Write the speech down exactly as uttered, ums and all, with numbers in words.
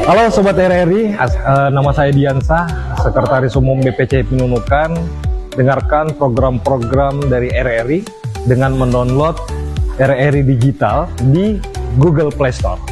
Halo Sobat R R I, nama saya Diansa, Sekretaris Umum B P C I Penunukan. Dengarkan program-program dari R R I dengan mendownload R R I Digital di Google Play Store.